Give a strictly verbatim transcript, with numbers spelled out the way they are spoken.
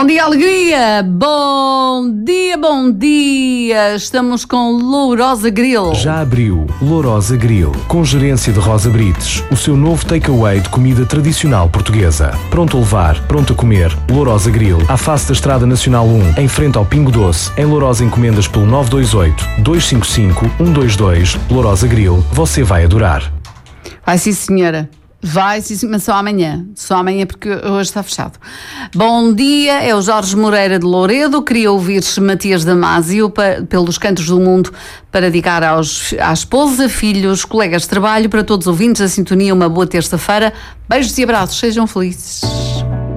Bom dia, alegria! Bom dia, bom dia! Estamos com Lourosa Grill. Já abriu Lourosa Grill, com gerência de Rosa Brites, o seu novo takeaway de comida tradicional portuguesa. Pronto a levar, pronto a comer. Lourosa Grill, à face da Estrada Nacional um, em frente ao Pingo Doce. Em Lourosa encomendas pelo nove dois oito, dois cinco cinco, um dois dois. Lourosa Grill, você vai adorar. Vai sim, senhora. Vai sim, mas só amanhã. Só amanhã porque hoje está fechado. Bom dia, é o Jorge Moreira de Louredo. Queria ouvir-se Matias Damasio pa, pelos Cantos do Mundo para dedicar aos, à esposa, filhos, colegas de trabalho, para todos os ouvintes da sintonia. Uma boa terça-feira. Beijos e abraços. Sejam felizes.